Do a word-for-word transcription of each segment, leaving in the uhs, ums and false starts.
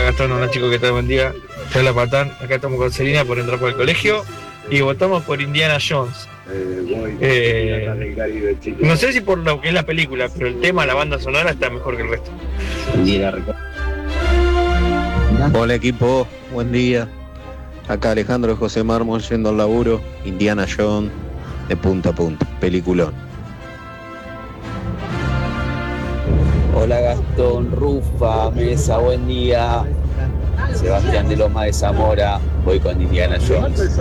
Gastón, hola chicos, ¿qué tal? Buen día. Te habla Patán, acá estamos con Selina por entrar por el colegio y votamos por Indiana Jones. Eh, no sé si por lo que es la película, pero el tema, la banda sonora está mejor que el resto. Hola equipo, buen día. Acá Alejandro José Mármol yendo al laburo, Indiana Jones de punta a punta, peliculón. Hola Gastón, Rufa, Mesa, buen día. Sebastián de Loma de Zamora, voy con Indiana Jones.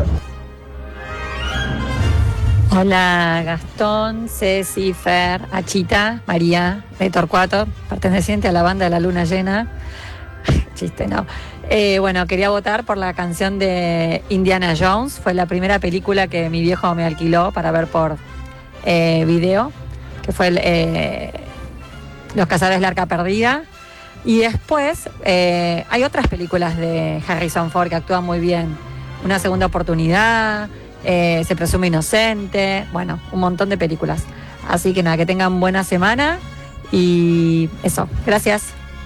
Hola Gastón, Ceci, Fer, Achita, María, de Torcuato, perteneciente a la banda de la Luna Llena. Chiste, no. Eh, bueno, quería votar por la canción de Indiana Jones. Fue la primera película que mi viejo me alquiló para ver por eh, video, que fue el, eh, Los Cazadores del Arca Perdida. Y después eh, hay otras películas de Harrison Ford que actúan muy bien. Una segunda oportunidad, eh, Se presume inocente, bueno, un montón de películas. Así que nada, que tengan buena semana y eso, gracias.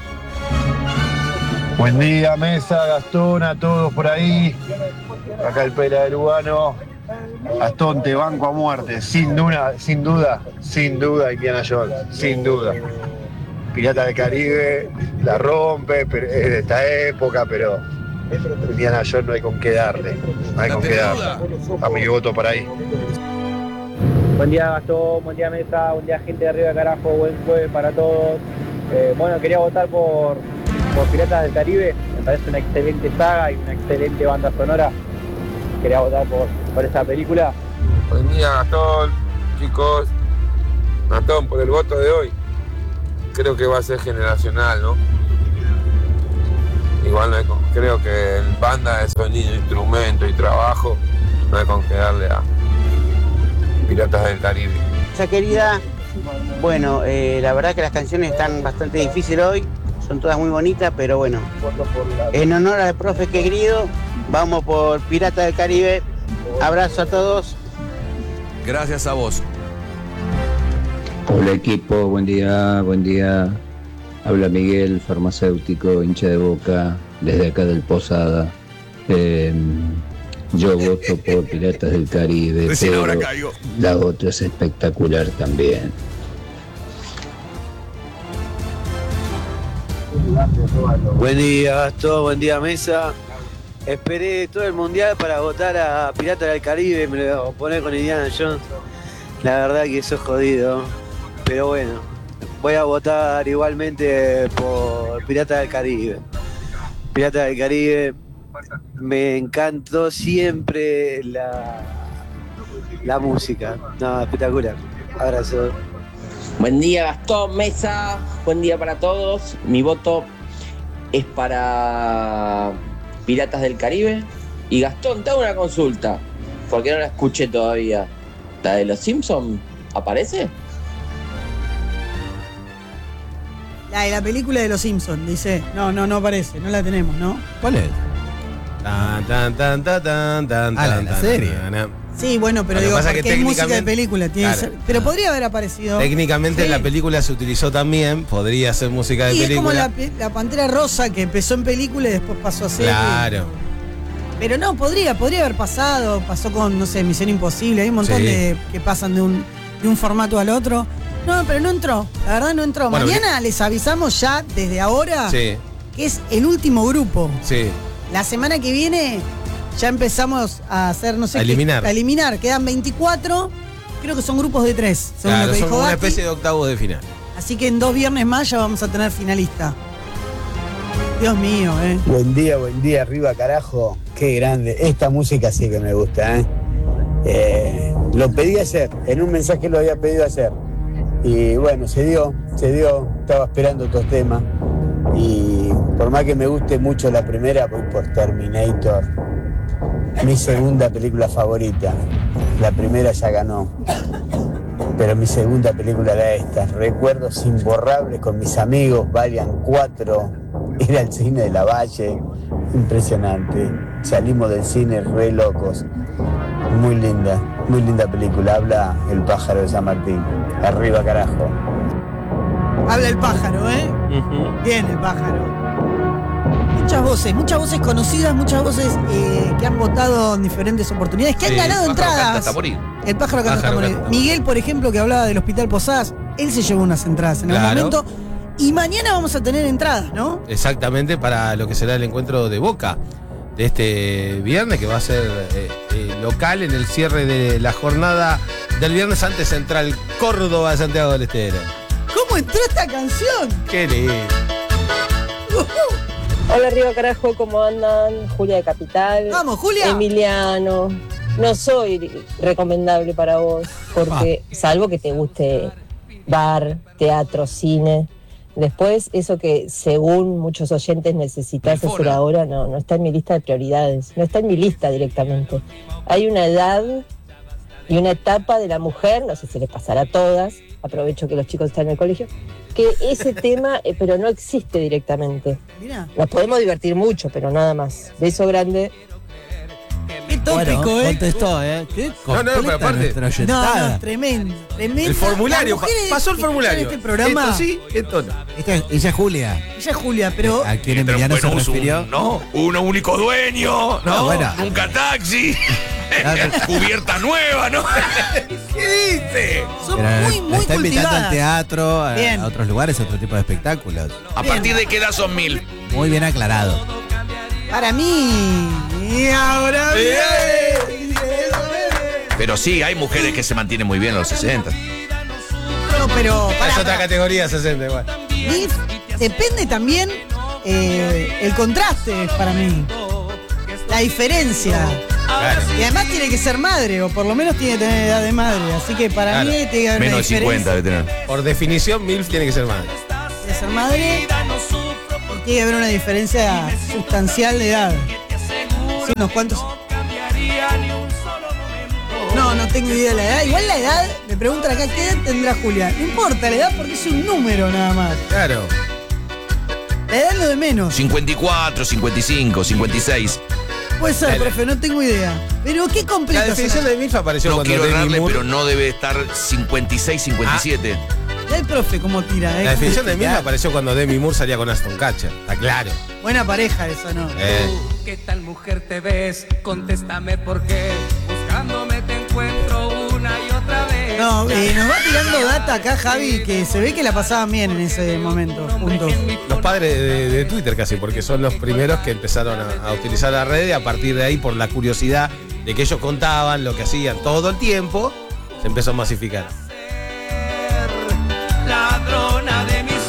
Buen día, Mesa, Gastón, a todos por ahí. Acá el Pela del Lugano. Gastón, te banco a muerte, sin duda, sin duda, sin duda, Indiana Jones, sin duda. Pirata del Caribe la rompe, pero es de esta época, pero Indiana Jones no hay con qué darle, no hay con qué darle. A mi voto por ahí. Buen día Gastón, buen día Mesa, buen día gente de arriba, carajo, buen jueves para todos. Eh, bueno, quería votar por, por Piratas del Caribe, me parece una excelente saga y una excelente banda sonora. Quería votar por, por esta película. Buen día Gastón, chicos. Gastón, por el voto de hoy, creo que va a ser generacional, ¿no? Igual no hay con, creo que en banda de sonido, instrumento y trabajo no hay con qué darle a Piratas del Caribe. Mucha querida, bueno, eh, la verdad que las canciones están bastante difíciles hoy, son todas muy bonitas, pero bueno, en honor al profe querido, vamos por Piratas del Caribe. Abrazo a todos. Gracias a vos. Hola equipo, buen día, buen día. Habla Miguel, farmacéutico, hincha de Boca, desde acá del Posada. Eh, yo voto por Piratas del Caribe, Recién pero ahora caigo. la otra es espectacular también. Buen día Gastón, buen día Mesa. Esperé todo el mundial para votar a Piratas del Caribe, me lo voy a poner con Indiana Jones. La verdad que eso es jodido, pero bueno, voy a votar igualmente por Piratas del Caribe. Piratas del Caribe, me encantó siempre la, la música, no, espectacular. Abrazo. Buen día Gastón, Mesa, buen día para todos. Mi voto es para Piratas del Caribe. Y Gastón, te hago una consulta, porque no la escuché todavía. ¿La de los Simpsons aparece? La de la película de los Simpsons, dice. No, no, no aparece, no la tenemos, ¿no? ¿Cuál es? Tan, tan, tan, tan, tan, tan, Ah, la de tan, la tan, serie. tan, tan. Sí, bueno, pero Lo que digo, pasa porque que es música de técnicamente- película, tiene que Claro. ser- pero podría haber aparecido. Técnicamente Sí. la película se utilizó también, podría ser música de Y es como película. la, pe- la Pantera Rosa que empezó en película y después pasó a serie. Claro. Pero no, podría, podría haber pasado, pasó con, no sé, Misión Imposible, hay un montón Sí. de que pasan de un, de un formato al otro. No, pero no entró, la verdad no entró. Bueno, Mañana les avisamos ya, desde ahora, Sí, que es el último grupo. sí. La semana que viene ya empezamos a hacer, no sé A qué- eliminar. a eliminar, quedan veinticuatro, creo que son grupos de tres, según Claro, lo que son dijo como una Gatti. especie de octavos de final. Así que en dos viernes más ya vamos a tener finalista. Dios mío, eh. Buen día, buen día, arriba carajo. Qué grande. Esta música sí que me gusta, ¿eh? Eh, lo pedí ayer, en un mensaje lo había pedido ayer. Y bueno, se dio, se dio. Estaba esperando otros temas. Y por más que me guste mucho la primera, voy por Terminator. Mi segunda película favorita. La primera ya ganó. Pero mi segunda película era esta. Recuerdos imborrables con mis amigos, Valiant cuatro. Ir al cine de la Valle. Impresionante. Salimos del cine re locos. Muy linda, muy linda película. Habla el pájaro de San Martín. Arriba carajo. Habla el pájaro, ¿eh? Bien el pájaro. muchas voces, muchas voces conocidas, muchas voces eh, que han votado en diferentes oportunidades, que han Sí, ganado el pájaro entradas. canta hasta morir. El pájaro canta hasta Pájaro morir. canta hasta Miguel, por ejemplo, que hablaba del Hospital Posadas, él se llevó unas entradas en algún Claro. momento. Y mañana vamos a tener entradas, ¿no? Exactamente para lo que será el encuentro de Boca de este viernes, que va a ser eh, eh, local en el cierre de la jornada del viernes ante Central Córdoba de Santiago del Estero. ¿Cómo entró esta canción? Qué lindo. Hola Río Carajo, ¿cómo andan? Julia de Capital. Vamos, Julia. Emiliano. No soy recomendable para vos, porque salvo que te guste bar, teatro, cine. Después, eso que según muchos oyentes necesitas hacer ahora, no, no está en mi lista de prioridades. No está en mi lista directamente. Hay una edad y una etapa de la mujer, no sé si les pasará a todas, aprovecho que los chicos están en el colegio, que ese tema, eh, pero no existe directamente. Mirá. Nos podemos divertir mucho, pero nada más. Beso grande. Qué tópico, Bueno, ¿eh? contestó, ¿eh? Qué No, no, pero completa aparte- nuestra No, oyentada. no, tremendo, tremendo. El formulario, Las mujeres pa- pasó el que escuchan formulario. Este programa, Esto sí, esto no. Esta- ella es Julia. ella es Julia, pero ¿A quién Emiliano se refirió? No, uno único dueño, ¿no? Ah, bueno. Nunca taxi. Cubierta nueva, ¿no? ¿Qué dice? son Pero muy, la muy está invitando al cultivadas. teatro, a, Bien. a otros lugares, a otro tipo de espectáculos. ¿A partir de qué edad son mil? Muy bien aclarado. Para mí. Y ahora bien. Pero sí, hay mujeres que se mantienen muy bien a los sesenta. No, pero para, Es otra categoría sesenta igual. MILF depende también eh, el contraste para mí. La diferencia. Claro. Y además tiene que ser madre, o por lo menos tiene que tener edad de madre. Así que para Claro. mí tiene que haber Menos una de cincuenta diferencia. de tener. Por definición, MILF tiene que ser madre. De ser madre. Y tiene que haber una diferencia sustancial de edad. Sí, unos cuantos. No, no tengo idea de la edad. Igual la edad, me preguntan acá, ¿qué edad tendrá Julia? No importa la edad porque es un número nada más. Claro. La edad es lo de menos. cincuenta y cuatro, cincuenta y cinco, cincuenta y seis. Puede ser, profe, no tengo idea. Pero qué La completo. definición de MILF apareció No cuando quiero Demi errarle, Moore- pero no debe estar cincuenta y seis, cincuenta y siete. Ya el profe cómo tira, ¿eh? La definición de MILF apareció cuando Demi Moore salía con Aston Kutcher. Está claro. Buena pareja eso, ¿no? Eh. ¿Qué tal mujer te ves? Contéstame por qué. Buscándome te encuentro una y otra vez. No, eh, nos va tirando data acá, Javi, que se ve que la pasaban bien en ese momento, juntos. Los padres de, de Twitter casi, porque son los primeros que empezaron a, a utilizar la red y a partir de ahí, por la curiosidad de que ellos contaban lo que hacían todo el tiempo, se empezó a masificar. Ladrona de mis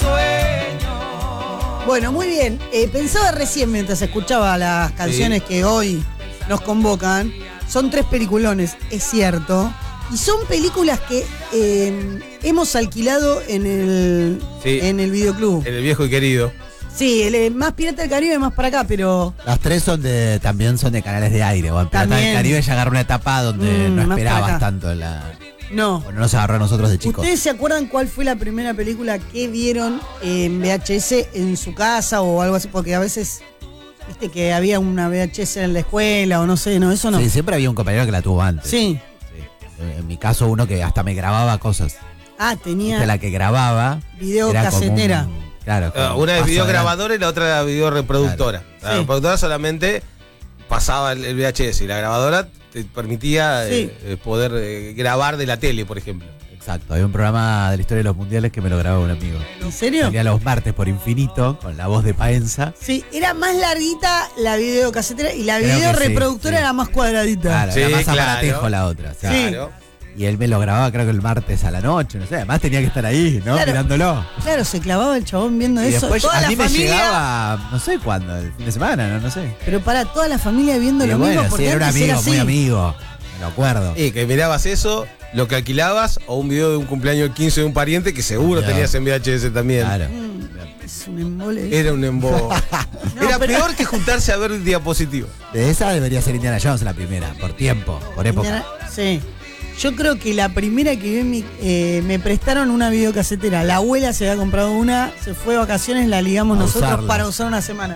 sueños. Bueno, muy bien. Eh, pensaba recién mientras escuchaba las canciones que hoy nos convocan. Son tres peliculones, es cierto. Y son películas que eh, hemos alquilado en el, Sí. en el videoclub. En el viejo y querido. Sí, el, eh, más Pirata del Caribe, más para acá, pero... Las tres son de, también son de canales de aire. O en Pirata También. del Caribe ya agarró una etapa donde Mm, no más para esperabas acá. tanto la. No. Bueno, no se agarró a nosotros de chicos. ¿Ustedes se acuerdan cuál fue la primera película que vieron en V H S en su casa o algo así? Porque a veces, viste que había una V H S en la escuela o no sé, no, eso no. Sí, siempre había un compañero que la tuvo antes. Sí. En mi caso, uno que hasta me grababa cosas. Ah, tenía Viste, la que grababa. video era como un- casetera. claro. Ah, como una es paso videograbadora y la otra era videoreproductora. La Sí. reproductora solamente pasaba el, el V H S y la grabadora te permitía Sí. eh, eh, poder eh, grabar de la tele, por ejemplo. Exacto, había un programa de la historia de los mundiales que me lo grababa un amigo. ¿En serio? Salía los martes por Infinito con la voz de Paenza. Sí, era más larguita la videocasetera y la Creo que video sí, reproductora sí. era más cuadradita. Claro, Sí, era más claro. aparatejo la otra. sí. Claro. Y él me lo grababa creo que el martes a la noche, no sé. Además tenía que estar ahí, ¿no? Claro. Mirándolo. Claro, se clavaba el chabón viendo Y eso. después Toda a la mí me familia, llegaba, no sé cuándo, el fin de semana, no, no sé. pero para toda la familia viendo Y lo bueno, mismo sí, porque era un antes amigo, era así. muy amigo. Me lo acuerdo. Y que mirabas eso, lo que alquilabas, o un video de un cumpleaños del quince de un pariente que seguro Claro. tenías en V H S también. Claro. Mm, es un embole. Era un embo. No, Era pero- peor que juntarse a ver diapositivas. De esa debería ser Indiana Jones la primera, por tiempo, por época. Indiana- Sí. Yo creo que la primera que vi en mi, eh, me prestaron una videocasetera. La abuela se había comprado una, se fue de vacaciones, la ligamos A nosotros usarla. para usar una semana.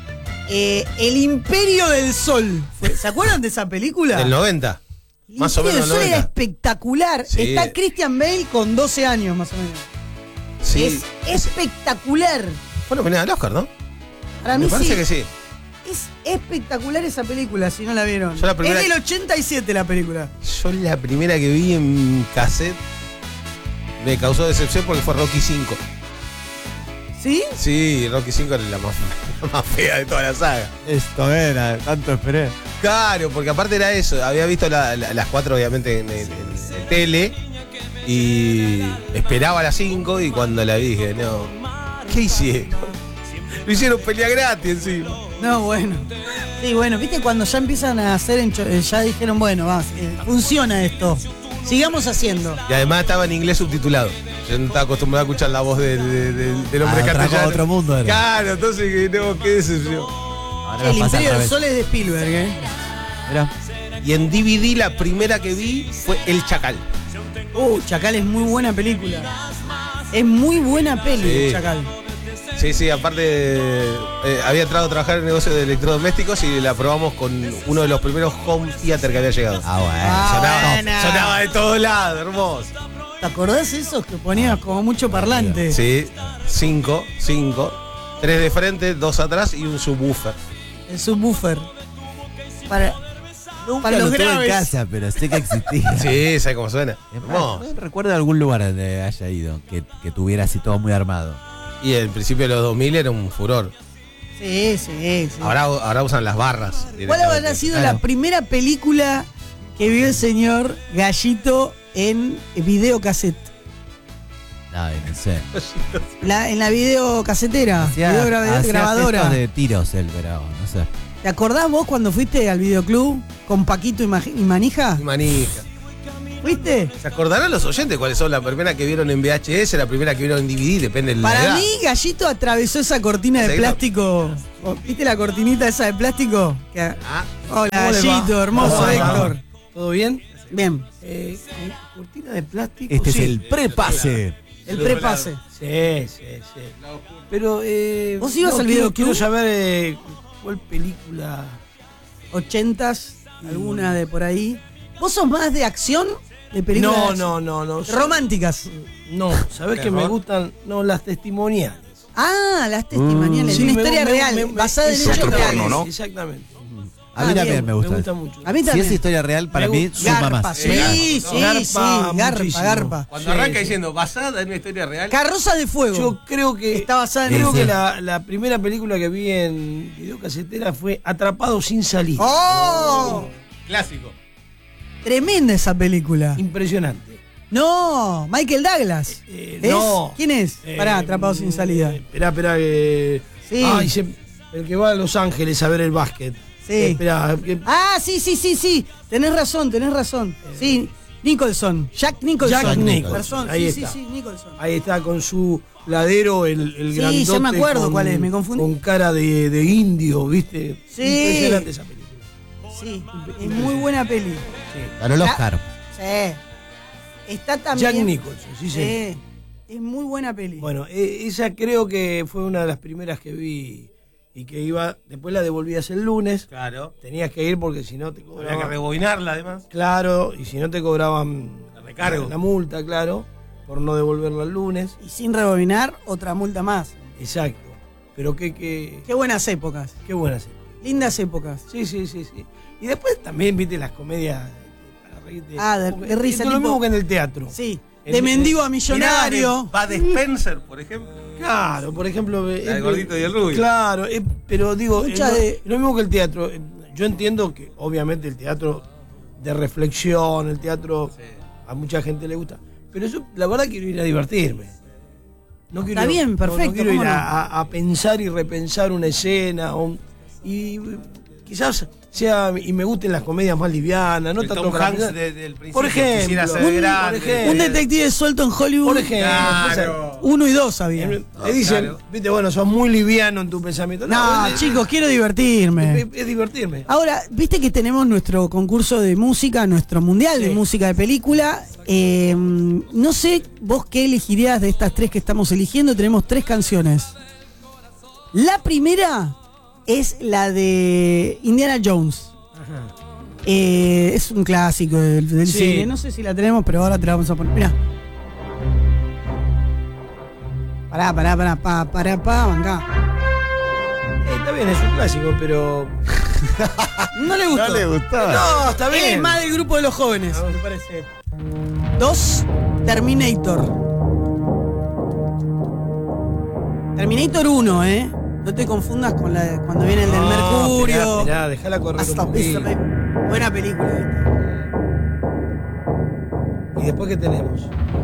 Eh, El Imperio del Sol. Fue- ¿Se acuerdan de esa película? Del noventa. El Más o Imperio menos del Sol era noventa. espectacular. Sí. Está Christian Bale con doce años más o menos. Sí. Es espectacular. Fue nominada al Oscar, ¿no? Para mí Me parece sí. que sí. Es espectacular esa película, si no la vieron. Yo la primera- Es del ochenta y siete la película. Yo la primera que vi en cassette me causó decepción porque fue Rocky cinco. ¿Sí? Sí, Rocky cinco era la más, la más fea de toda la saga. Esto era, tanto esperé. Claro, porque aparte era eso. Había visto la- la- las cuatro, obviamente, en, en- en tele. Y esperaba las cinco. Y cuando la vi, dije, no. ¿Qué hicieron? Lo hicieron pelea gratis encima. No, bueno. Sí, bueno, viste cuando ya empiezan a hacer, en cho- eh, ya dijeron, bueno, va, eh, funciona esto. Sigamos haciendo. Y además estaba en inglés subtitulado. Yo no estaba acostumbrado a escuchar la voz del, del- del- del hombre Ah, otra- castellano. otro mundo era. Claro, entonces, no, qué decepción. Ahora El me pasa al Imperio del revés. Sol es de Spielberg, ¿eh? Mirá. Y en D V D la primera que vi fue El Chacal. Uh, Chacal es muy buena película. Es muy buena peli, Sí. Chacal. Sí, sí, aparte eh, había entrado a trabajar en el negocio de electrodomésticos y la probamos con uno de los primeros home theater que había llegado. Ah, bueno. Ah, sonaba, buena. sonaba de todos lados, hermoso. ¿Te acordás de esos que ponías como mucho parlante? Sí, cinco, cinco, tres de frente, dos atrás y un subwoofer. El subwoofer. Para, Nunca para lo los tuve en graves. casa, pero sé que existía. Sí, ¿sabes cómo suena? Es más, Hermoso. no recuerdo algún lugar donde haya ido que, que tuviera así todo muy armado. Y el principio de los dos mil era un furor. Sí, sí, sí. Ahora, ahora usan las barras. ¿Cuál directamente. habrá sido Claro. la primera película que vio el señor Gallito en videocassette? No, no sé. La, en la videocasetera, Hacía- video gra- hacía grabadora. gestos de tiros él, pero no sé. ¿Te acordás vos cuando fuiste al videoclub con Paquito y, Maj- y Manija? Y manija. ¿Fuiste? ¿Se acordarán los oyentes cuáles son la primera que vieron en V H S, la primera que vieron en D V D? Depende de la Para edad. mí, Gallito atravesó esa cortina de Sí, plástico. ¿Viste la cortinita esa de plástico? Que- Ah, Hola, ¿Cómo le va? Gallito, hermoso ¿Cómo le va? Héctor. ¿Todo bien? Bien. Eh, cortina de plástico. Este sí. es el prepase. El prepase. Sí, sí, sí. Pero, eh. ¿Vos ibas no, al quiero, videoclub? quiero saber eh, cuál película. Ochentas, alguna de por ahí. ¿Vos sos más de acción? ¿De películas? No, no, no, no. Románticas. No, sabés que me gustan no las testimoniales. Ah, las testimoniales. Sí, Una me- historia me- real, me- me- basada en es hechos otro reales. porno, ¿no? Exactamente. A mí Ah, también bien, me gusta. me gusta mucho. A mí Si también. es historia real, para Me mí gusta. suma Garpa, más. sí, sí, sí, Garpa garpa, muchísimo. garpa. Cuando Sí, arranca sí. diciendo basada en una historia real. Carroza de Fuego. Yo creo que. Está basada en Creo Sí, que sí. la, la primera película que vi en videocasetera fue Atrapado sin salir. ¡Oh! Clásico. Tremenda esa película. Impresionante. No, Michael Douglas. Eh, ¿Es? no. ¿Quién es? Eh, Pará, Atrapado sin salida. Espera, espera, que. Sí. Ay, se- el que va a Los Ángeles a ver el básquet. Sí. Espera, que- Ah, sí, sí, sí, sí. Tenés razón, tenés razón. Sí, Nicholson. Jack Nicholson. Jack Nicholson. Persona. Ahí sí, está. sí, sí, Nicholson. ahí está con su ladero, el, el Sí, grandote. ya me acuerdo con- cuál es, me confundí. Con cara de, de indio, ¿viste? Sí. Impresionante esa película. Sí, es muy buena peli. Ganó el Oscar. Sí. Está también. Jack Nicholson, sí, sí. Sí. Es muy buena peli. Bueno, eh, esa creo que fue una de las primeras que vi y que iba, después la devolvías el lunes. Claro. Tenías que ir porque si no te Habría cobraban. que rebobinarla además. Claro, y si no te cobraban La recargo. la, la multa, claro, por no devolverla el lunes. Y sin rebobinar, otra multa más. Exacto. Pero qué, qué, Qué buenas épocas. qué buenas. Lindas épocas. Sí, sí, sí, sí. Y después también viste las comedias para reírte. Ah, de- Porque de risa, es lo tipo- mismo que en el teatro. Sí. En- De mendigo a Mirá, millonario. de Bud Spencer, por ejemplo. Claro, por ejemplo. eh, La del eh, gordito y el rubio. Claro, eh, pero digo, Mucha es lo, de- es lo mismo que el teatro. Eh, Yo entiendo que obviamente el teatro de reflexión, el teatro a mucha gente le gusta. Pero yo la verdad quiero ir a divertirme. No quiero, Está bien, no- perfecto, No, quiero ¿cómo ir no? a, a- a pensar y repensar una escena. o un- y eh, quizás sea y me gusten las comedias más livianas, no El tanto Tom para Hanks pensar. de- del principio Por ejemplo, quisiera ser un- grande. por ejemplo, Un detective suelto en Hollywood. por ejemplo, Claro. Uno y dos había. le dicen, claro. viste, bueno, sos muy liviano en tu pensamiento. No, es- chicos, quiero divertirme. es, es divertirme. Ahora, viste que tenemos nuestro concurso de música, nuestro mundial de Sí. música de película. Eh, no sé vos qué elegirías de estas tres que estamos eligiendo. Tenemos tres canciones. La primera es la de Indiana Jones. Eh, es un clásico del, del Sí. cine. No sé si la tenemos, pero ahora te la vamos a poner. Mirá. Pará, pará, pará, pa, pará, pa, bancá. bien, es un clásico, pero. No le gustó. No le gustó. No, está bien. Él es más del grupo de los jóvenes. No, me parece. Dos, Terminator. Terminator uno, ¿eh? No te confundas con la de cuando viene el del No, Mercurio. Esperá, esperá, dejala correr Hasta un poquito. pista, baby. Buena película esta. ¿Y después qué tenemos?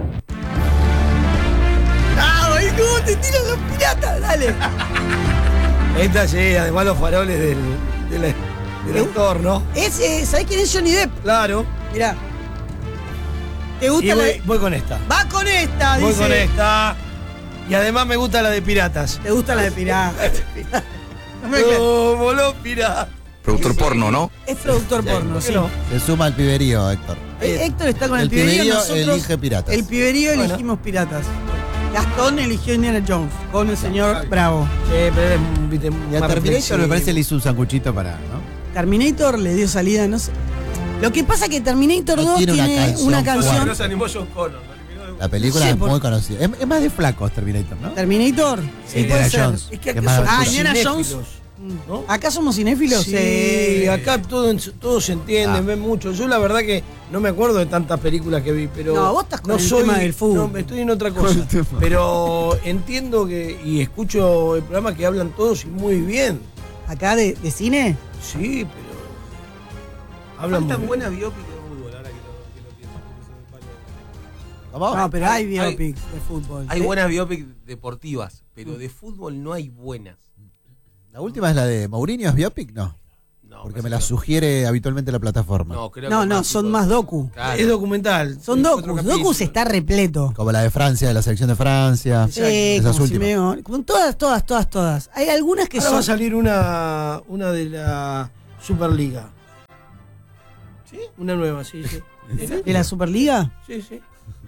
¡Ah, ay, cómo te tiran los piratas! Dale. Esta sí, además los faroles del, del, del entorno. Ese, ¿sabés quién es Johnny Depp? Claro. Mirá. ¿Te gusta Y la voy, de- voy con esta. Va con esta, Voy dice. con esta. Y además me gusta la de piratas. ¿Te gusta la de piratas? No me No, voló pirata. Productor porno, ¿no? Es productor porno, ¿por qué sí. no? Se suma al piberío, Héctor. Eh, Héctor está con el, El piberío, piberío nosotros elige piratas. El piberío Bueno. elegimos piratas. Gastón eligió Indiana Jones con el señor Bravo. Sí, pero él es, viste, Y a más Terminator reflexivo. me parece le hizo un sanguchito para, ¿no? Terminator le dio salida, no sé. Lo que pasa es que Terminator No dos tiene tiene, una canción una canción. No se animó John Connor. lo eliminó de una. La película Sí, es por- muy conocida. Es, es más de flacos Terminator, ¿no? Terminator. Sí, Indiana puede ser. Jones. Es que que acá es más- somos Ah, Indiana cinéfilos, Jones. ¿no? ¿Acá somos cinéfilos? Sí, acá todo, todos se entienden, Ah. ven mucho. Yo la verdad que no me acuerdo de tantas películas que vi, pero No, vos estás con no el soy, tema del fútbol. No, estoy en otra cosa. el tema. Pero entiendo que y escucho el programa que hablan todos y muy bien. ¿Acá de, de cine? Sí, pero hablan muy Faltan bien. buenas biopics de fútbol, ahora que lo, que lo pienso. ¿Cómo? No, pero hay Hay- biopics de fútbol. Hay ¿Eh? buenas biopics deportivas, pero de fútbol no hay buenas. La última es la de Mourinho, ¿es biopic? No. No, Porque parece me la que sugiere habitualmente la plataforma. no. No, creo No, que no, son tipo- más docu. Claro. Es documental. Son Sí, docus. cuatro Docus capítulos. está repleto. Como la de Francia, de la selección de Francia. Sí, Esas como últimas. Simeone. Con todas, todas, todas, todas. Hay algunas que Ahora va a son. salir una, una de la Superliga. ¿Sí? Una nueva, sí, sí. ¿De la Superliga? Sí, sí.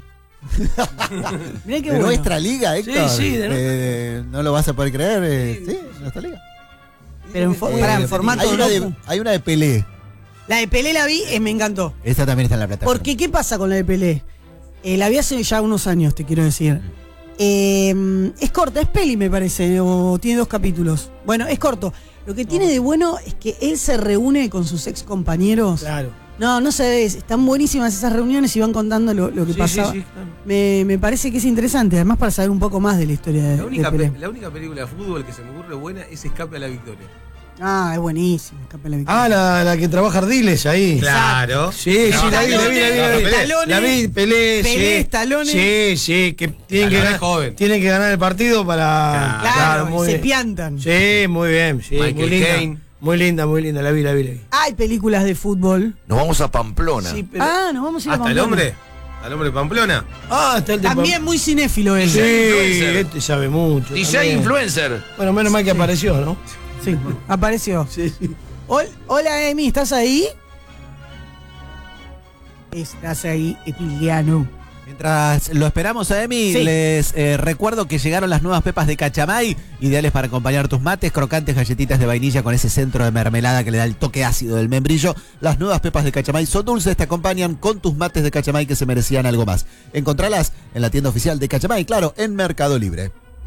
Mirá qué De bueno. nuestra liga, Héctor. Sí, sí, de nuestra- Eh, no lo vas a poder creer. eh, sí, de nuestra liga. Pero en, fo- pará, en formato hay, una docu. de, hay una de Pelé. La de Pelé la vi, eh, me encantó. Esa también está en la plataforma. Porque, ¿qué pasa con la de Pelé? Eh, la vi hace ya unos años, te quiero decir. Eh, es corta, es peli, me parece, o tiene dos capítulos. Bueno, es corto. Lo que tiene de bueno es que él se reúne con sus ex compañeros. Claro. No, no se ve, están buenísimas esas reuniones y van contando lo, lo que Sí, pasaba. sí, sí, claro. me, me parece que es interesante, además para saber un poco más de la historia de, La única, de Pelé. pe- la única película de fútbol que se me ocurre buena es Escape a la Victoria. Ah, es buenísimo. Escape a la Victoria. Ah, la, la que trabaja Ardiles ahí. Claro. Sí, sí, la vi, la vi, la vi. La vi, Stallone, la vi, Pelé, Pelé, sí. Stallone. Sí, sí, que tienen que, Stallone ganar, es joven. tienen que ganar el partido para. Claro, muy se bien. piantan. Sí, muy bien. Sí, Michael muy linda. Caine. Muy linda, muy linda. La vi, la vi, la vi. Hay películas de fútbol. Nos vamos a Pamplona. Sí, pero. Ah, nos vamos a ir a ¿Hasta el Pamplona. hombre? ¿Al hombre de Pamplona? Ah, está el de También muy cinéfilo él. Sí, influencer. este sabe mucho. D J también. Influencer. Bueno, menos mal que apareció, ¿no? Sí, apareció. Sí, sí. Hol- Hola, Emi, ¿estás ahí? Estás ahí, Emiliano. Mientras lo esperamos a Emi, Sí. les eh, recuerdo que llegaron las nuevas pepas de Cachamay, ideales para acompañar tus mates, crocantes galletitas de vainilla con ese centro de mermelada que le da el toque ácido del membrillo. Las nuevas pepas de Cachamay son dulces, te acompañan con tus mates de Cachamay que se merecían algo más. Encontralas en la tienda oficial de Cachamay, claro, en Mercado Libre.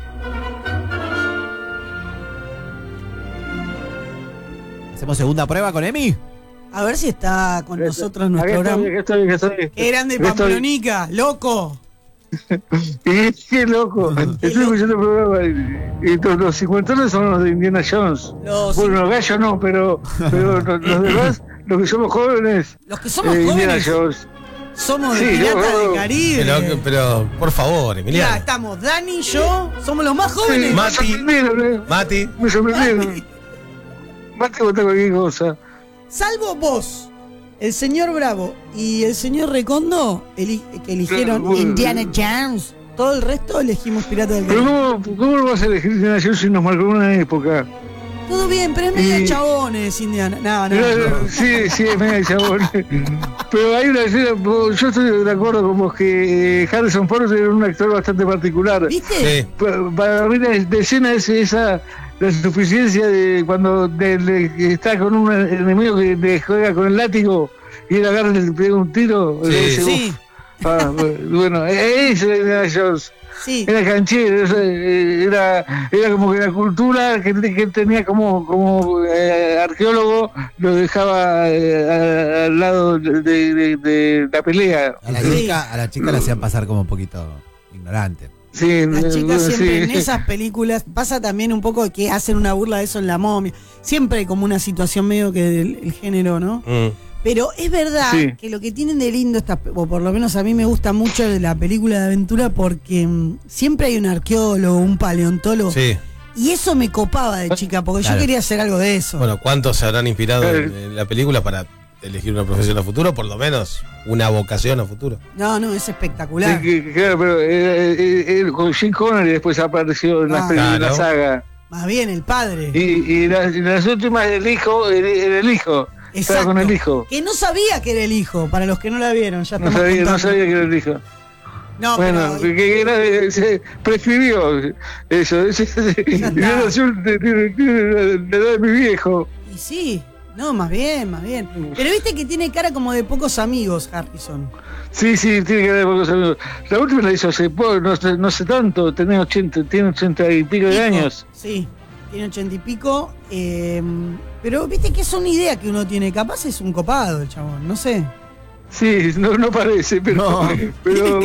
¿Hacemos segunda prueba con Emi? A ver si está con nosotros nuestro Acá programa. estoy, acá estoy, acá estoy. Qué grande Acá estoy. Pamplonica, loco. Qué loco. Estoy escuchando el programa. Y, y los, los cincuentones son los de Indiana Jones. Los, Bueno, los gallos no, pero, pero los, los demás, los que somos jóvenes, los que somos eh, Indiana jóvenes Jones. somos de Sí, Piratas yo- del Caribe. Pero, pero, por favor, Mirá, Emiliano. estamos Dani y yo, somos los más jóvenes. Sí, me Mati. sorprendieron, eh. Mati. Me sorprendieron. Mate vota cualquier cosa. Salvo vos, el señor Bravo y el señor Recondo, eli- que eligieron Claro, Indiana Jones. Todo el resto elegimos Piratas del Pero Caribe. ¿cómo, cómo lo vas a elegir Indiana Jones si nos marcó una época? Todo bien, pero es medio Y- chabones, Indiana. No, no. Pero, sí, sí, es medio chabón. Pero hay una escena, yo estoy de acuerdo con vos que eh, Harrison Ford era un actor bastante particular. ¿Viste? Sí. Pa- Para mí la de escena es esa, la suficiencia de cuando de- de- está con un enemigo que le juega con el látigo y él agarra y le pega un tiro. Sí. le dice, Sí. "Uf". Ah, bueno, ese es Indiana Jones. Sí. Era canchero, era, era como que la cultura que, que tenía como, como eh, arqueólogo lo dejaba eh, al lado de, de, de la pelea. A la, chica, a la chica la hacían pasar como un poquito ignorante. Sí, Las chicas siempre sí. en esas películas pasa también un poco que hacen una burla de eso en La Momia. Siempre hay como una situación medio que del el género, ¿no? Mm. Pero es verdad Sí. que lo que tienen de lindo, esta, o por lo menos a mí me gusta mucho de la película de aventura porque mm, siempre hay un arqueólogo, un paleontólogo. Sí. Y eso me copaba de chica, porque Claro. yo quería hacer algo de eso. Bueno, ¿cuántos se habrán inspirado en, en la película para elegir una profesión a futuro? Por lo menos una vocación a futuro. No, no, es espectacular. Sí, que- claro, pero eh, eh, eh, con Jim Connery después apareció en, la, Ah. en la Claro. saga. Más bien el padre. Y, y las, y las últimas, el hijo, el, el hijo. Estaba Exacto. con el hijo. Que no sabía que era el hijo, para los que no la vieron, ya No estamos sabía, no contando. sabía que era el hijo. No, Bueno, pero- que, que era, eh, se prescribió eso. Ese- ese- Ya y era yo de, de- de- de edad de mi viejo. Y sí, no, más bien, más bien. Pero viste que tiene cara como de pocos amigos, Harrison. Sí, sí, tiene que ver con los amigos. La última la hizo hace poco, no sé, no sé tanto, tenía ochenta, tiene ochenta y pico de Pico. años. Sí, tiene ochenta y pico. eh, pero viste que es una idea que uno tiene. Capaz es un copado el chabón, no sé. Sí, no, no parece, pero. No. pero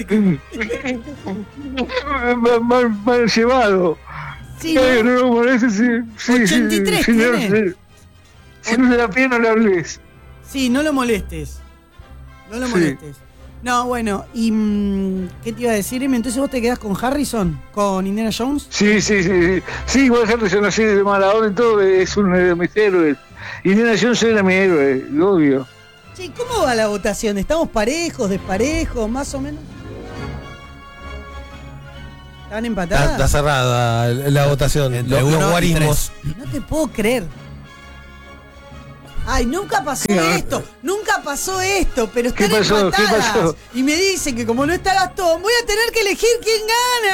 mal, mal, mal llevado. Sí, Eh, ¿no? no, parece, sí. sí ochenta y tres sí, si no tiene. se- Si no se la pide, no le hables. Sí, no lo molestes. No lo Sí. molestes. No, bueno, y mm, ¿qué te iba a decir, Emi? Entonces vos te quedás con Harrison, con Indiana Jones. Sí, sí, sí. Sí, sí igual Harrison así de Maradona y todo es uno de mis héroes. Indiana Jones era mi héroe, obvio. Che, ¿cómo va la votación? ¿Estamos parejos, desparejos, más o menos? ¿Están empatadas? Está, está cerrada la votación. Entre Los, los uno y guarismos. No te puedo creer. Ay, nunca pasó Sí, ¿no? esto, nunca pasó esto, pero ¿Qué están pasó? ¿Qué empatadas. pasó? Y me dicen que como no está Gastón, voy a tener que elegir quién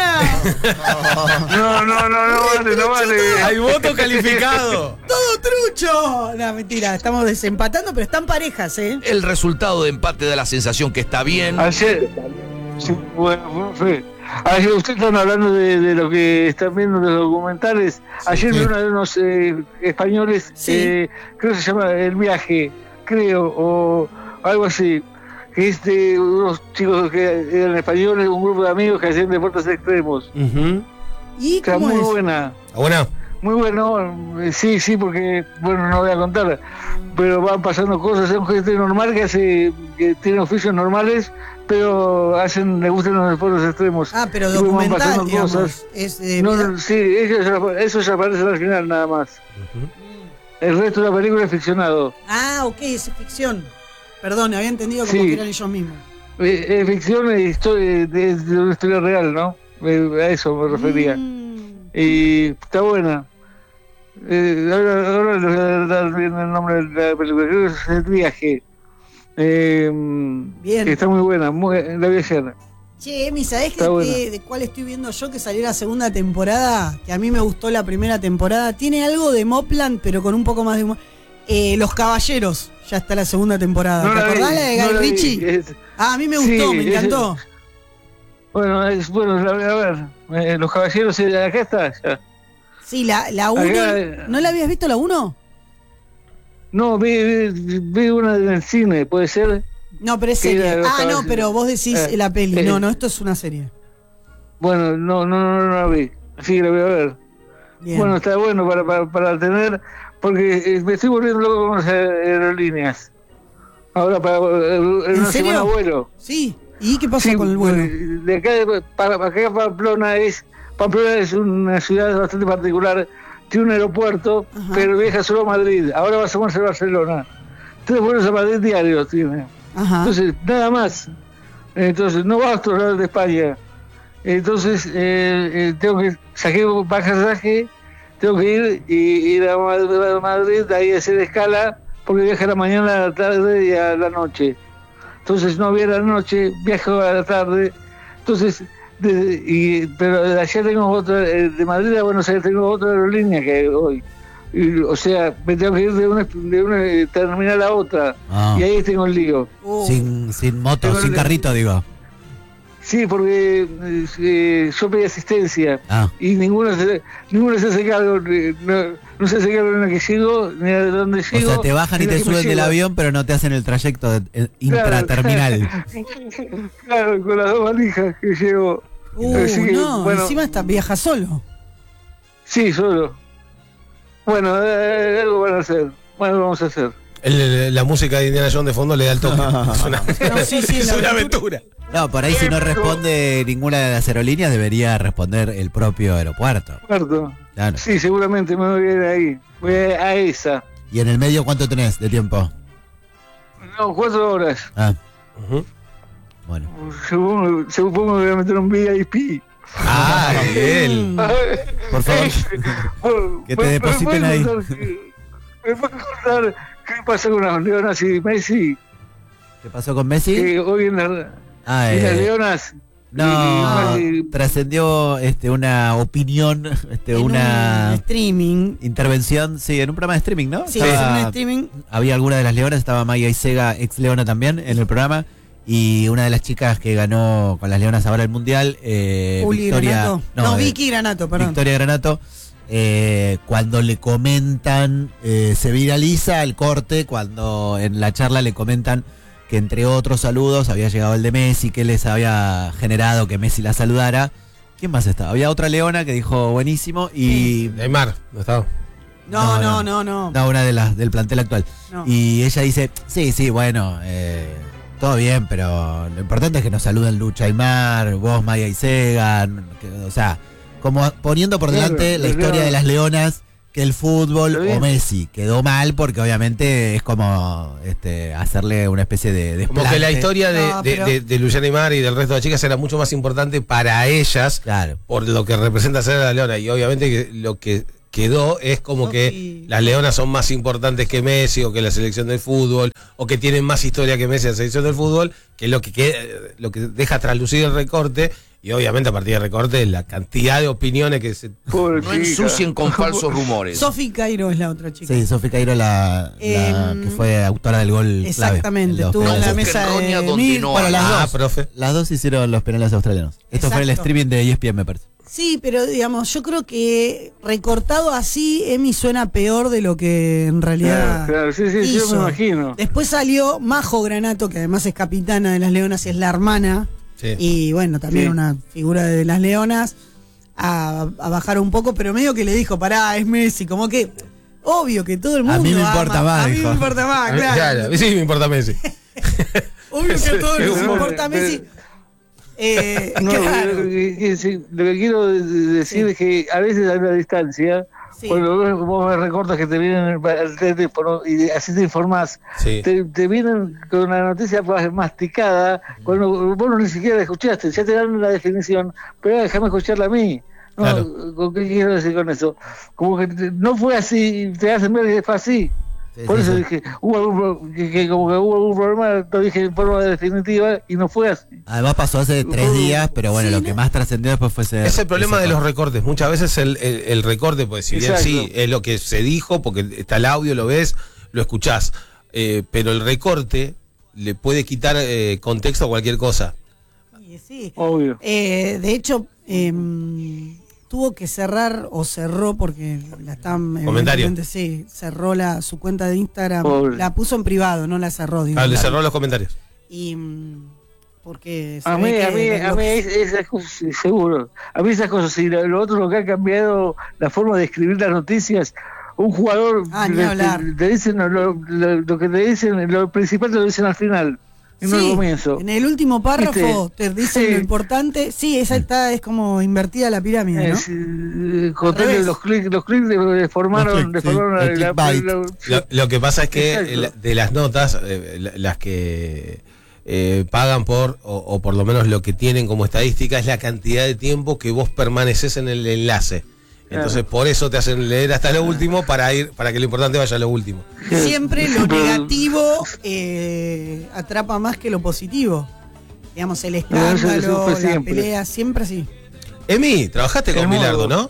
gana. No, no, no, no vale, no vale. Hay voto calificado. ¡Todo trucho! No, mentira, estamos desempatando, pero están parejas, ¿eh? El resultado de empate da la sensación que está bien. Ayer, sí, bueno, fue. Ayer ustedes están hablando de, de lo que están viendo en los documentales. Ayer vi sí. uno de unos eh, españoles, Sí. eh, creo que se llama El Viaje, creo, o algo así. Que es de unos chicos que eran españoles, un grupo de amigos que hacían deportes extremos. Ujú. ¿Y Está cómo muy es? buena. ¿Ah, buena? Muy bueno, eh, sí, sí, porque, bueno, no voy a contar, pero van pasando cosas, es gente normal que hace, que tiene oficios normales, pero hacen, le gustan los deportes extremos. Ah, pero Y van documental, pasando digamos. cosas. Es de No, vida- no, sí, eso ya, eso ya aparece al final nada más. El resto de la película es ficcionado. Ah, ok, es ficción. Perdón, había entendido como Sí. que eran ellos mismos. Eh, Es ficción e historia, de, de una historia real, ¿no? Eh, A eso me refería. Mm. Y está buena. Eh, ahora, ahora les voy a dar bien el nombre de la película. Creo que es El Viaje. Eh, Bien. que está muy buena, muy, la vi ayer. Che, Emi, ¿sabés Está que, buena. que- de cuál estoy viendo yo que salió la segunda temporada? Que a mí me gustó la primera temporada. Tiene algo de Mopland, pero con un poco más de humor. Eh, Los Caballeros, ya está la segunda temporada. No ¿Te la vi, acordás la de Guy no la vi. Ritchie? Es- Ah, a mí me sí, gustó, me es- encantó. Bueno, es, bueno, la voy a ver. Eh, Los Caballeros, eh, acá está. Ya. Sí, la, la uno. Acá- ¿No la habías visto la uno? No, vi, vi, vi una en el cine, ¿puede ser? No, pero es Sí, la serie. de Los Ah, no, Caballeros. pero vos decís Eh, la peli. eh. No, no, esto es una serie. Bueno, no, no, no, no la vi. Así que la voy a ver. Bien. Bueno, está bueno para, para, para tener, porque eh, me estoy volviendo loco con las aerolíneas. Ahora, para eh, en ¿En una serio? semana vuelo. Sí. ¿Y qué pasó Sí, con el vuelo? pues, de acá, de- para, para acá Pamplona es, Pamplona es una ciudad bastante particular, tiene un aeropuerto, Ajá. pero viaja solo a Madrid. Ahora vas a conocer Barcelona. Tres vuelos a Madrid diarios tiene. Ajá. Entonces, nada más. Entonces, no vas a otros lados de España. Entonces, eh, eh, tengo que saqué un pasaje, tengo que ir y ir a Madrid, a Madrid, ahí hacer escala, porque viaja a la mañana, a la tarde y a la noche. Entonces no voy a la noche, viajo a la tarde. Entonces, de- y, pero de allá tengo otra, eh, de Madrid a Buenos Aires tengo otra aerolínea que hoy. Y, o sea, me tengo que ir de una, de una terminal a otra. Ah. Y ahí tengo el lío. Uh, Sin, sin moto, Pero sin le- carrito, digo. Sí, porque eh, yo pedí asistencia Ah. y ninguno se, ninguno se hace cargo, eh, no, no se hace cargo de lo que llegó, ni de dónde O llegó. sea, te bajan y ni te de qué me suben del lleva. avión, pero no te hacen el trayecto de- eh, intraterminal. Claro, con las dos valijas que llevo. Uh, Así que, no, bueno, encima está viaja solo. sí, solo. Bueno, eh, algo van a hacer. Bueno, vamos a hacer. El- el- la música de Indiana Jones de fondo le da el toque. Es una, No, sí, sí, es la una aventura. aventura. No, por ahí si no responde ninguna de las aerolíneas, debería responder el propio aeropuerto. Muerto. Claro. Sí, seguramente me voy a ir ahí. Voy a, a esa. ¿Y en el medio cuánto tenés de tiempo? No, cuatro horas. Ah, Bueno. Supongo, supongo que voy a meter un V I P. Ah, bien. por favor, que te depositen ahí. ¿Me puedes contar qué pasó con las Leonas y Messi? ¿Qué pasó con Messi? Que hoy en, la, Ah, en las eh, Leonas. No, y- y- trascendió este, una opinión, este, En una un streaming. intervención, sí, en un programa de streaming, ¿no? Sí, Estaba- en un streaming. Había alguna de las leonas, estaba Maya Isega, ex leona también, en el programa. Y una de las chicas que ganó con las leonas ahora el mundial, eh, Uli Victoria. Granato. No, eh, Vicky Granato, perdón. Victoria Granato. eh, cuando le comentan, eh, se viraliza el corte, cuando en la charla le comentan que entre otros saludos había llegado el de Messi, que les había generado que Messi la saludara. ¿Quién más estaba? Había otra leona que dijo buenísimo y... Neymar, ¿no estaba? No, no, no, no. No, una de las del plantel actual. No. Y ella dice, sí, sí, bueno, eh, todo bien, pero lo importante es que nos saluden Lucha Aymar, vos, Maya Isega, que, o sea, como poniendo por Claro, delante la claro. historia de las leonas que el fútbol Está o bien. Messi. Quedó mal porque obviamente es como este, hacerle una especie de Como desplante. que la historia de, No, de, pero- de, de Luciana Aymar y del resto de las chicas era mucho más importante para ellas Claro. por lo que representa ser la leona. Y obviamente que lo que quedó es como que las leonas son más importantes que Messi o que la selección del fútbol o que tienen más historia que Messi en la selección del fútbol, que es lo que, queda- lo que deja traslucir el recorte. Y obviamente a partir del recorte la cantidad de opiniones que se... Pobre No chica. ensucien con falsos rumores. Sofi Cairo es la otra chica. Sí, Sofía Cairo, la, la Em, que fue autora del gol exactamente, clave. estuvo No en la busquen mesa roña de donde Mir. no Bueno, hay. las Ah, dos, profe. las dos hicieron los penales australianos. Esto fue el Exacto. streaming de E S P N, me parece. Sí, pero digamos, yo creo que recortado así, Emi suena peor de lo que en realidad. Claro, claro, sí, sí, yo hizo. me imagino. Después salió Majo Granato, que además es capitana de las Leonas, es la hermana. Sí. Y bueno, también Sí. una figura de las Leonas, a, a bajar un poco, pero medio que le dijo, pará, es Messi, como que obvio que todo el mundo A mí me ama- importa más, a mí dijo. me importa más, A mí- claro. claro, a mí sí me importa Messi. Obvio que a todos Sí, les bueno, importa Messi. Eh, No, claro. lo, que, que- sí, lo que quiero de- de- decir es que a veces hay una distancia, Sí. cuando vos, vos me recortas que te vienen al teléfono y así te informás, Sí. te, te vienen con la noticia más masticada, cuando vos no ni siquiera la escuchaste, ya te dan la definición, pero déjame escucharla a mí. No, Claro. ¿con ¿Qué quiero decir con eso? Como que te- no fue así, te hacen ver que fue así. Sí, Por sí, eso sí. dije, hubo algún, pro- que, que como que hubo algún problema, lo dije en forma definitiva y no fue así. Además pasó hace tres días, pero bueno, Sí, lo no. que más trascendió después fue ese... Es el problema ese de los corte. recortes. Muchas veces el, el- el recorte, pues si bien Exacto. sí, es lo que se dijo, porque está el audio, lo ves, lo escuchás. Eh, pero el recorte le puede quitar eh, contexto a cualquier cosa. Y sí. Obvio. Eh, de hecho, em, tuvo que cerrar o cerró porque la están Comentario. evidentemente, sí, cerró la su cuenta de Instagram, Pobre. la puso en privado, no la cerró, digo. Ah, le cerró los comentarios. Y mm, porque se A ve mí, que a mí, lo a mí que- es- esas cosas, sí, seguro. A mí esas cosas, sí, lo, lo otro lo que ha cambiado la forma de escribir las noticias. Un jugador Ah, ni le- hablar. te, te dicen lo, lo- lo que te dicen, lo principal te lo dicen al final, y no Sí, al comienzo. en el último párrafo ¿Viste? te dicen Sí. lo importante. Sí, esa está es como invertida la pirámide, ¿no? Es, eh, con Al revés. los clics, los clics le- le formaron, Los clics, le formaron sí, la- el la- clickbait. la- Lo, lo que pasa es que Exacto. la- de las notas, eh, la- las que eh, pagan por, o, o por lo menos lo que tienen como estadística, es la cantidad de tiempo que vos permaneces en el enlace. Entonces por eso te hacen leer hasta lo último para ir para que lo importante vaya a lo último. Siempre lo negativo eh, atrapa más que lo positivo. Digamos, el Pero eso- eso escándalo, fue la siempre. pelea, siempre así. Emi, trabajaste con El Bilardo, modo. ¿no?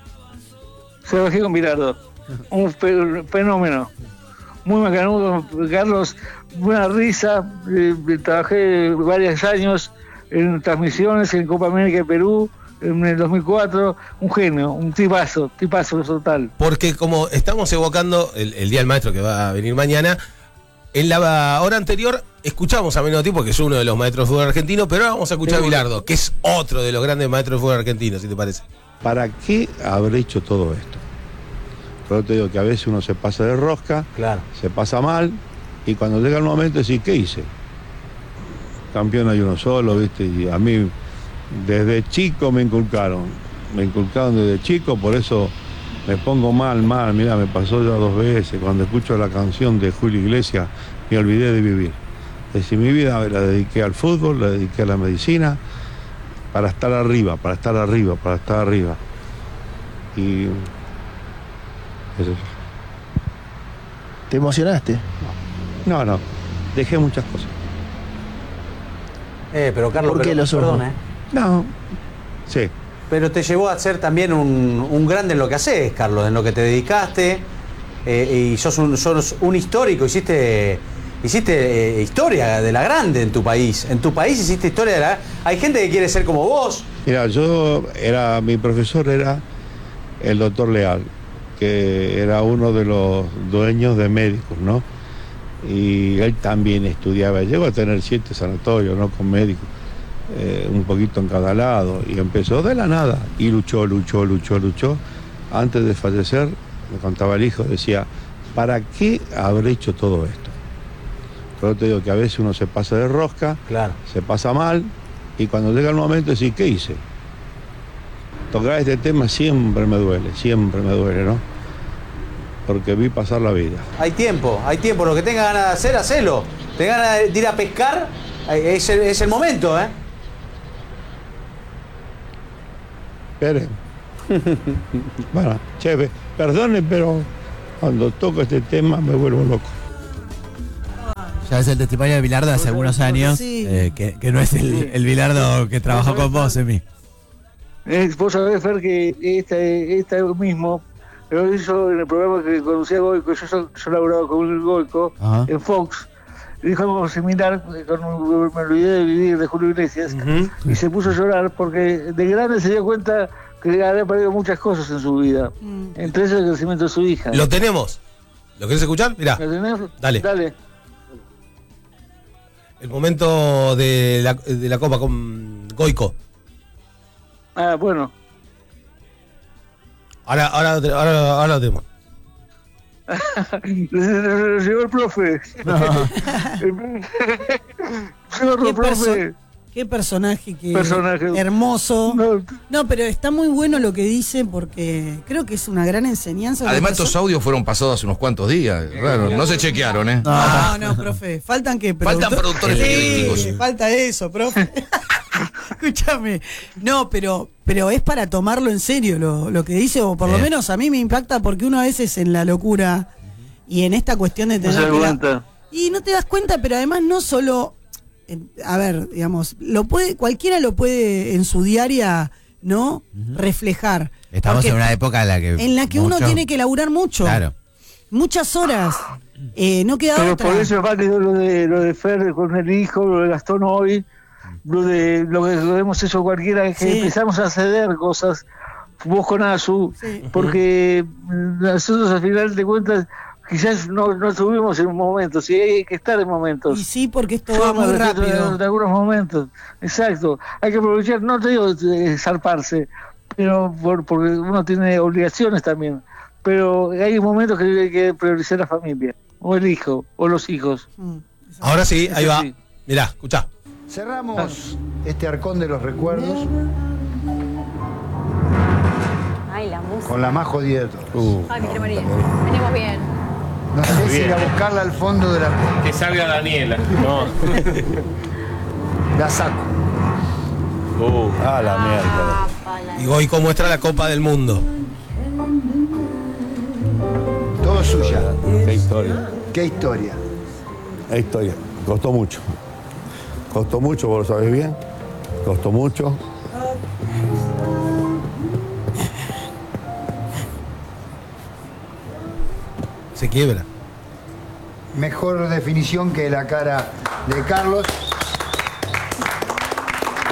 Trabajé con Bilardo, un fe- fenómeno, muy macanudo, Carlos, buena risa, eh, trabajé varios años, en transmisiones, en Copa América de Perú, en el dos mil cuatro, un genio, un tipazo, tipazo total. Porque como estamos evocando el, el Día del Maestro que va a venir mañana, en la hora anterior escuchamos a Menotti, porque es uno de los maestros de fútbol argentino, pero ahora vamos a escuchar a Bilardo, que es otro de los grandes maestros de fútbol argentino, si te parece. ¿Para qué habré hecho todo esto? Pero te digo que a veces uno se pasa de rosca, claro. se pasa mal, y cuando llega el momento decís, ¿qué hice? Campeón hay uno solo, ¿viste? Y a mí desde chico me inculcaron, me inculcaron desde chico, por eso me pongo mal, mal. Mira, me pasó ya dos veces, cuando escucho la canción de Julio Iglesias, me olvidé de vivir. Es decir, mi vida la dediqué al fútbol, la dediqué a la medicina, para estar arriba, para estar arriba, para estar arriba. Y eso. ¿Te emocionaste? No, no, dejé muchas cosas. Eh, pero Carlos, ¿Por qué pero, los ojos? perdón, ¿eh? No, sí. Pero te llevó a ser también un, un grande en lo que haces, Carlos, en lo que te dedicaste, eh, y sos un, sos un histórico, hiciste, hiciste eh, historia de la grande en tu país. En tu país hiciste historia de la... Hay gente que quiere ser como vos. Mira, yo era, mi profesor era el doctor Leal, que era uno de los dueños de médicos, ¿no? Y él también estudiaba, llegó a tener siete sanatorios, ¿no? Con médicos, eh, un poquito en cada lado, y empezó de la nada, y luchó, luchó, luchó, luchó. Antes de fallecer, me contaba el hijo, decía, ¿para qué habré hecho todo esto? Pero te digo que a veces uno se pasa de rosca, claro. se pasa mal, y cuando llega el momento decís, ¿qué hice? Tocar este tema siempre me duele, siempre me duele, ¿no? Porque vi pasar la vida. Hay tiempo, hay tiempo. Lo que tengas ganas de hacer, hacelo. Tengas ganas de ir a pescar, es el, es el momento, ¿eh? Esperen. Bueno, che, perdone, pero cuando toco este tema me vuelvo loco. Ya es el testimonio de Bilardo de hace algunos años, Sí. eh, que, que no es el, el Bilardo que trabajó con vos, Emi. Eh, vos sabés, Fer, que este, este mismo lo hizo en el programa que conducía Goico. Yo, yo laburaba con el Goico Ajá. en Fox. Dijo algo similar con Me olvidé de vivir de Julio Iglesias. Uh-huh. Y se puso a llorar porque de grande se dio cuenta que había perdido muchas cosas en su vida. Mm. Entre ellos el crecimiento de su hija. Lo tenemos. ¿Lo querés escuchar? Mirá. ¿Lo tenés? Dale. Dale. El momento de la, de la Copa con Goico. Ah, bueno. Ahora, ahora, ahora, ahora lo tenemos. Llegó el profe. No. Llegó ¿Qué, el profe. perso- qué personaje, que Personaje. hermoso. No. No, pero está muy bueno lo que dice porque creo que es una gran enseñanza. Además, Una estos perso- audios fueron pasados hace unos cuantos días. Raro, no se chequearon, ¿eh? No, no, profe. Faltan que Faltan productores Sí, periodísticos. falta eso, profe. Escúchame. No, pero, pero es para tomarlo en serio lo, lo que dice, o por lo Eh. menos a mí me impacta porque uno a veces en la locura y en esta cuestión de No se tener da que la- cuenta. y no te das cuenta, pero además no solo, eh, a ver, digamos, lo puede, cualquiera lo puede en su diaria, ¿no? Reflejar. Estamos Porque en una época en la que... en la que uno mucho- tiene que laburar mucho. Claro. Muchas horas. Eh, no queda Pero otra. por eso aparte lo de lo de Fer con el hijo, lo de Gastón hoy, lo de lo que lo hemos hecho cualquiera, es que Sí. empezamos a ceder cosas, vos con Azu, porque nosotros al final de cuentas quizás no, no estuvimos en momentos, sí hay que estar en momentos. Y sí, porque esto Yo va me muy refiero rápido. a- En algunos momentos, exacto. Hay que aprovechar, no te digo eh, zarparse, pero por, porque uno tiene obligaciones también. Pero hay momentos que hay que priorizar la familia, o el hijo, o los hijos. Ahora sí, ahí Eso va. sí. Mirá, escuchá. Cerramos este arcón de los recuerdos Ay, la música. con la más jodida de todas. Ay, mi María. Venimos bien. No sé si ir a buscarla al fondo de la... Que salga Daniela. No. La saco. Uh, ah, la mierda. Y Goico muestra la Copa del Mundo. Todo suya. Qué historia. Qué historia. Qué historia. Costó mucho. Costó mucho, vos lo sabés bien. Costó mucho. Se quiebra. Mejor definición que la cara de Carlos.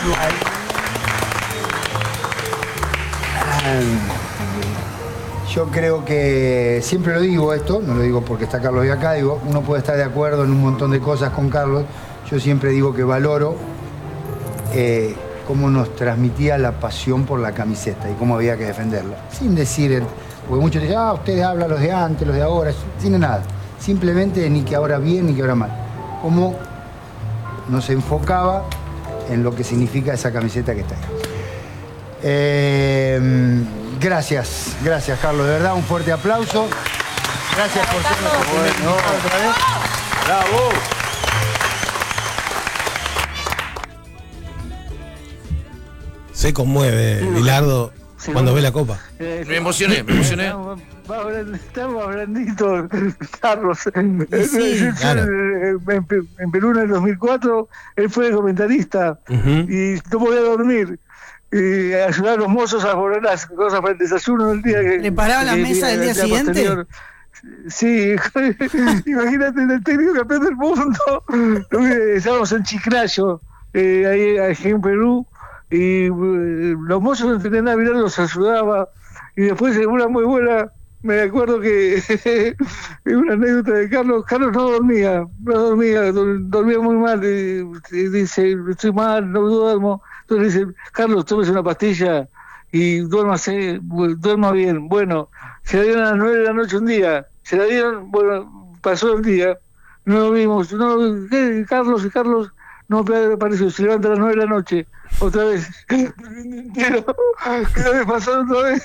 Yo creo que, siempre lo digo esto, no lo digo porque está Carlos y acá, digo, uno puede estar de acuerdo en un montón de cosas con Carlos. Yo siempre digo que valoro eh, cómo nos transmitía la pasión por la camiseta y cómo había que defenderla. Sin decir, porque muchos dicen, ah, ustedes hablan los de antes, los de ahora, sin nada. Simplemente ni que ahora bien ni que ahora mal. Cómo nos enfocaba en lo que significa esa camiseta que está ahí. Eh, gracias, gracias Carlos, de verdad, un fuerte aplauso. Gracias por ser nuestro primer invitado otra vez. ¡Bravo! Se conmueve, Bilardo, cuando ve la copa. Me emocioné, me emocioné. Estamos blanditos, Carlos. Sí, claro. En, en Perú en el dos mil cuatro, él fue comentarista uh-huh. y no podía dormir. Y ayudar a los mozos a poner las cosas para el desayuno del día que... ¿Preparaba la mesa del día, día siguiente? Posterior. Sí, imagínate el técnico campeón del mundo. Estábamos en Chiclayo, eh, ahí, ahí en Perú, y eh, los mozos en tenían a mirar, los ayudaba. Y después, una muy buena, me acuerdo que una anécdota de Carlos, Carlos no dormía, no dormía, dormía muy mal, y, y dice, estoy mal, no duermo. Entonces dice, Carlos, tómese una pastilla y duérmase, duerma bien. Bueno, se la dieron a las nueve de la noche un día, se la dieron, bueno, pasó el día, no lo vimos, no, ¿qué? Carlos y Carlos no apareció, se levanta a las nueve de la noche, otra vez, pero, ¿qué le pasó otra vez?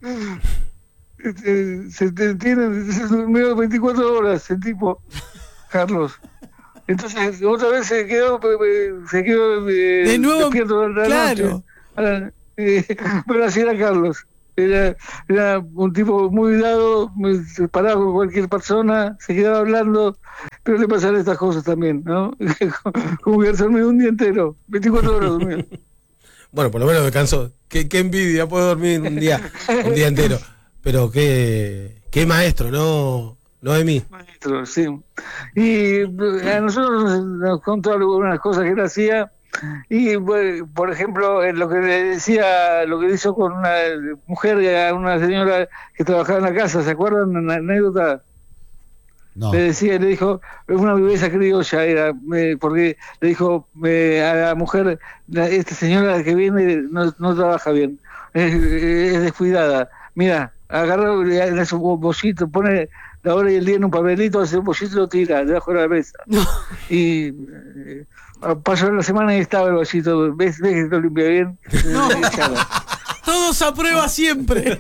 Se tiene, se durmió veinticuatro horas el tipo, Carlos. Entonces otra vez se quedó se quedó eh, de nuevo, despierto la claro. noche. Eh, pero así era Carlos, era, era un tipo muy dado, muy separado con cualquier persona, se quedaba hablando, pero le pasaban estas cosas también, ¿no? Como que dormía un día entero, veinticuatro horas dormía. Bueno, por lo menos descansó. Qué, qué envidia, puedo dormir un día, un día entero. Pero qué, qué maestro, ¿no? No de mí. Maestro, sí. Y a nosotros nos contó algunas cosas que él hacía. Y, por ejemplo, en lo que le decía, lo que hizo con una mujer, a una señora que trabajaba en la casa, ¿se acuerdan? Una anécdota. No. Le decía, le dijo, una viveza criolla era, me, porque le dijo me, a la mujer, la, esta señora que viene no, no trabaja bien, es, es descuidada. Mira, agarra, le hace un bollito, pone la hora y el día en un papelito, hace un bollito y lo tira debajo de la mesa. No. Y eh, pasó la semana y estaba el bollito, ¿ves, ves que lo limpia bien? No. Todos a prueba siempre.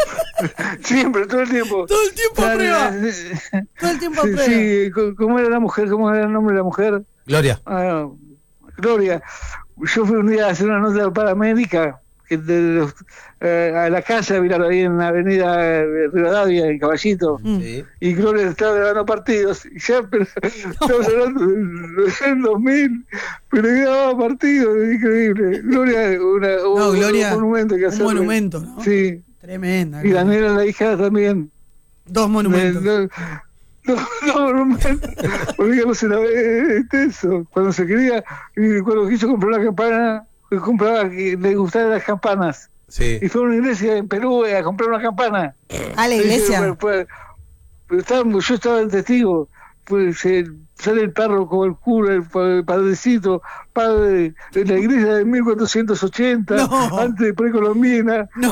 Siempre, todo el tiempo. Todo el tiempo a prueba. Todo el tiempo a prueba. Sí, ¿cómo era la mujer? ¿Cómo era el nombre de la mujer? Gloria. Ah, Gloria. Yo fui un día a hacer una nota paramédica de, de los, eh, a la casa, mirar ahí en la avenida Rivadavia, en Caballito. Sí. Y Gloria estaba grabando partidos. Y ya, pero estamos hablando del dos mil, pero grababa partidos, increíble. Gloria, una, no, un, Gloria, un monumento que hacer. Un monumento, ¿no? Sí. Tremenda. Y Daniela, la hija, también. Dos monumentos. De, No, no, no, porque no se la ve intenso. Cuando se quería, cuando quiso comprar una campana, compraba, le gustaban las campanas. Sí. Y fue a una iglesia en Perú a comprar una campana. ¿A la iglesia? Pero, pero, pero estaba, yo estaba en testigo. Pues se sale el perro con el cura, el padrecito, padre de la iglesia de mil cuatrocientos ochenta, no. Antes de precolombina. No.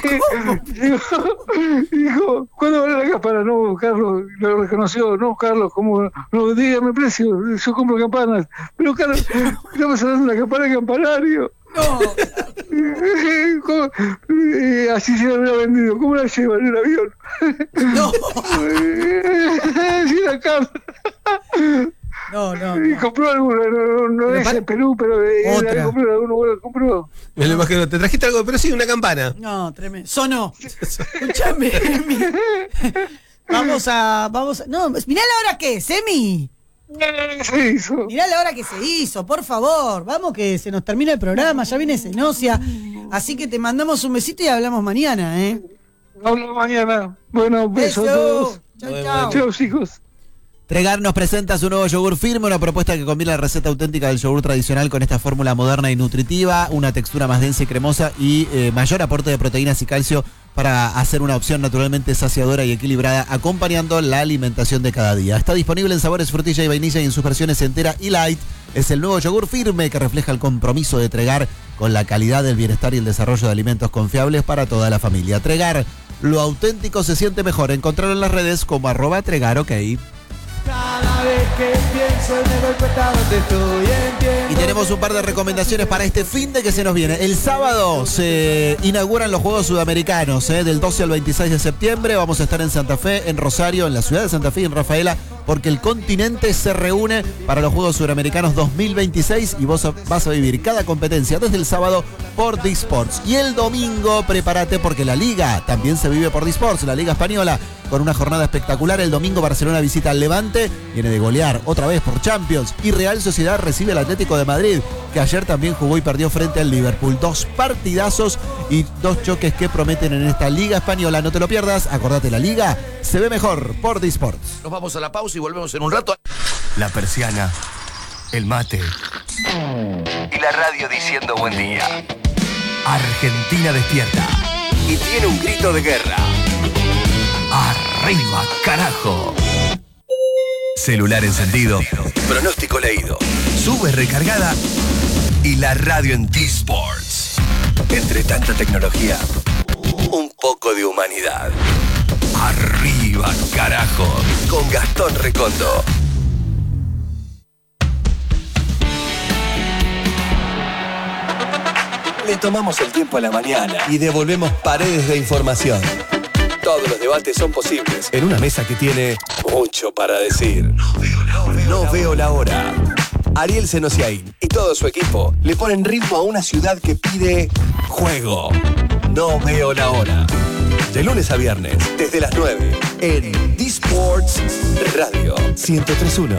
dijo, dijo, ¿cuándo vale la campana? No, Carlos, lo reconoció. No, Carlos, ¿cómo? No, dígame el precio, yo compro campanas. Pero, Carlos, estamos hablando de una campana de campanario. No. Así se la había vendido. ¿Cómo la llevan en el avión? No. Sí, la Carlos. No, no. Y no. compró alguna, no, no es en Perú, pero otra. compró alguno, bueno, compró. Me lo imagino, te trajiste algo, pero sí, una campana. No, tremendo. Sonó. Escúchame. Vamos a, vamos a. No, mirá la hora que es, Emi. Se hizo. Mirá la hora que se hizo, por favor. Vamos que se nos termina el programa, ya viene Cenosia. Así que te mandamos un besito y hablamos mañana, ¿eh? Hablamos mañana. Bueno, besos a todos. Chau, chau. Chau, chicos. Tregar nos presenta su nuevo yogur firme, una propuesta que combina la receta auténtica del yogur tradicional con esta fórmula moderna y nutritiva, una textura más densa y cremosa y eh, mayor aporte de proteínas y calcio para hacer una opción naturalmente saciadora y equilibrada, acompañando la alimentación de cada día. Está disponible en sabores frutilla y vainilla y en sus versiones entera y light. Es el nuevo yogur firme que refleja el compromiso de Tregar con la calidad del bienestar y el desarrollo de alimentos confiables para toda la familia. Tregar, lo auténtico se siente mejor. Encontrarlo en las redes como arroba Tregar, ok. Cada vez que pienso me doy cuenta donde estoy, entiendo. Y tenemos un par de recomendaciones para este fin de que se nos viene. El sábado se inauguran los Juegos Sudamericanos, ¿eh? Del doce al veintiséis de septiembre. Vamos a estar en Santa Fe, en Rosario, en la ciudad de Santa Fe y en Rafaela, porque el continente se reúne para los Juegos Sudamericanos dos mil veintiséis y vos vas a vivir cada competencia desde el sábado por Disports. Y el domingo, prepárate porque la Liga también se vive por Disports, la Liga Española, con una jornada espectacular. El domingo Barcelona visita al Levante, viene de golear otra vez por Champions, y Real Sociedad recibe al Atlético de Madrid, que ayer también jugó y perdió frente al Liverpool. Dos partidazos y dos choques que prometen en esta Liga Española. No te lo pierdas, acordate, la Liga se ve mejor por Disports. Nos vamos a la pausa y volvemos en un rato. La persiana, el mate y la radio diciendo buen día. Argentina despierta y tiene un grito de guerra. ¡Arriba, carajo! Celular encendido, pronóstico leído, sube recargada y la radio en T-Sports. Entre tanta tecnología, un poco de humanidad. ¡Arriba, carajo! Con Gastón Recondo. Le tomamos el tiempo a la mañana y devolvemos paredes de información. Todos los debates son posibles en una mesa que tiene mucho para decir. No veo la hora. No veo la hora. Ariel Senosiaín y todo su equipo le ponen ritmo a una ciudad que pide juego. No veo la hora. De lunes a viernes, desde las nueve, en D-Sports Radio ciento tres punto uno.